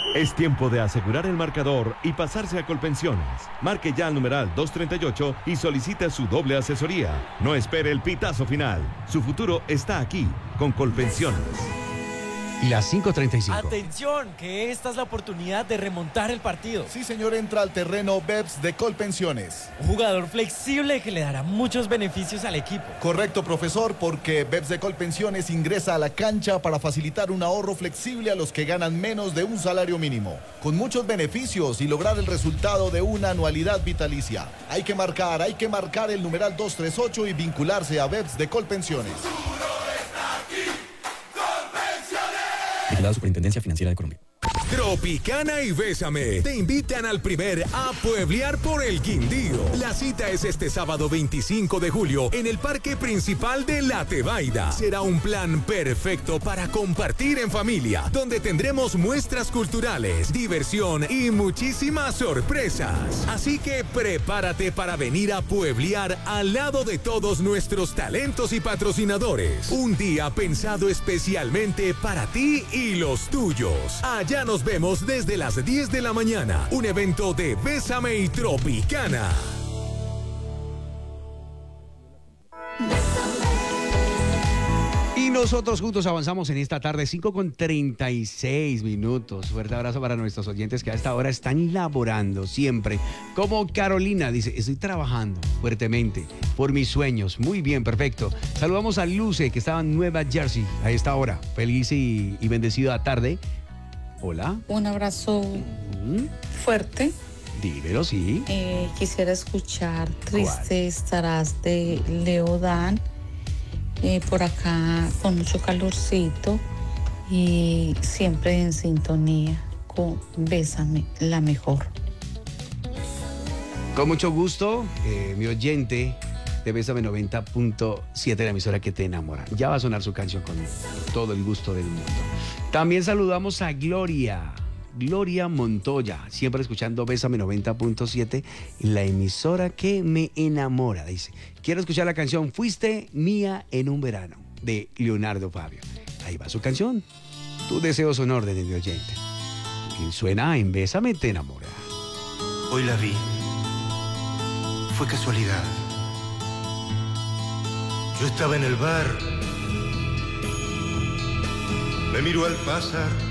Es tiempo de asegurar el marcador y pasarse a Colpensiones. Marque ya al numeral 238 y solicite su doble asesoría. No espere el pitazo final. Su futuro está aquí, con Colpensiones. Y las 5:35. Atención, que esta es la oportunidad de remontar el partido. Sí, señor, entra al terreno BEPS de Colpensiones. Un jugador flexible que le dará muchos beneficios al equipo. Correcto, profesor, porque BEPS de Colpensiones ingresa a la cancha para facilitar un ahorro flexible a los que ganan menos de un salario mínimo, con muchos beneficios y lograr el resultado de una anualidad vitalicia. Hay que marcar el numeral 238 y vincularse a BEPS de Colpensiones. La Superintendencia Financiera de Colombia. Tropicana y Bésame te invitan al primer A Pueblear por el Quindío. La cita es este sábado 25 de julio en el Parque Principal de La Tebaida. Será un plan perfecto para compartir en familia, donde tendremos muestras culturales, diversión y muchísimas sorpresas. Así que prepárate para venir a pueblear al lado de todos nuestros talentos y patrocinadores. Un día pensado especialmente para ti y los tuyos. Allá nos vemos desde las 10 de la mañana. Un evento de Bésame y Tropicana. Y nosotros juntos avanzamos en esta tarde, 5:36. Fuerte abrazo para nuestros oyentes que a esta hora están laborando siempre. Como Carolina dice, estoy trabajando fuertemente por mis sueños. Muy bien, perfecto. Saludamos a Luce, que estaba en Nueva Jersey a esta hora. Feliz y bendecida tarde. Hola. Un abrazo fuerte. Dímelo, sí. Quisiera escuchar Triste Estarás de Leodán. Por acá con mucho calorcito y siempre en sintonía con Bésame, la mejor. Con mucho gusto, mi oyente de Bésame 90.7, la emisora que te enamora. Ya va a sonar su canción con todo el gusto del mundo. También saludamos a Gloria Montoya, siempre escuchando Bésame 90.7, la emisora que me enamora. Dice, quiero escuchar la canción Fuiste Mía en un Verano, de Leonardo Fabio. Ahí va su canción. Tu deseo son órdenes, mi oyente. Y suena en Bésame te enamora. Hoy la vi. Fue casualidad. Yo estaba en el bar. Me miró al pasar.